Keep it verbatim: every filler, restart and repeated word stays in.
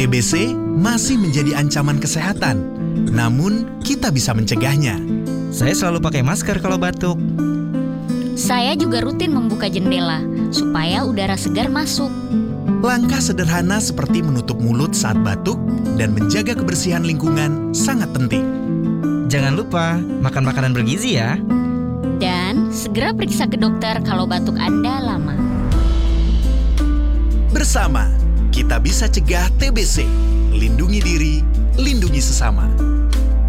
T B C masih menjadi ancaman kesehatan, namun kita bisa mencegahnya. Saya selalu pakai masker kalau batuk. Saya juga rutin membuka jendela supaya udara segar masuk. Langkah sederhana seperti menutup mulut saat batuk dan menjaga kebersihan lingkungan sangat penting. Jangan lupa makan makanan bergizi ya. Dan segera periksa ke dokter kalau batuk Anda lama. Bersama, kita bisa cegah T B C. Lindungi diri, lindungi sesama.